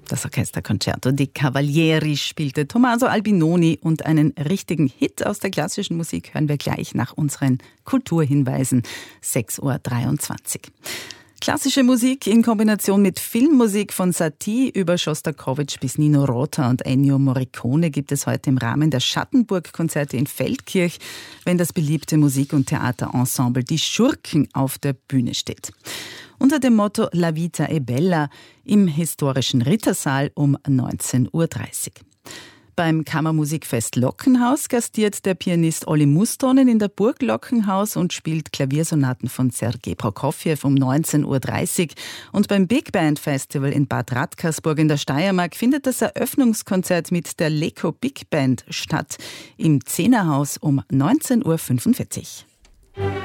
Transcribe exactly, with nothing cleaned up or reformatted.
Das Orchesterconcerto di Cavalieri spielte Tommaso Albinoni und einen richtigen Hit aus der klassischen Musik hören wir gleich nach unseren Kulturhinweisen. sechs Uhr dreiundzwanzig. Klassische Musik in Kombination mit Filmmusik von Satie über Schostakowitsch bis Nino Rota und Ennio Morricone gibt es heute im Rahmen der Schattenburg-Konzerte in Feldkirch, wenn das beliebte Musik- und Theaterensemble Die Schurken auf der Bühne steht. Unter dem Motto La Vita è Bella im historischen Rittersaal um neunzehn Uhr dreißig. Beim Kammermusikfest Lockenhaus gastiert der Pianist Olli Mustonen in der Burg Lockenhaus und spielt Klaviersonaten von Sergei Prokofjew um neunzehn Uhr dreißig. Und beim Big Band Festival in Bad Radkersburg in der Steiermark findet das Eröffnungskonzert mit der Leko Big Band statt im Zehnerhaus um neunzehn Uhr fünfundvierzig.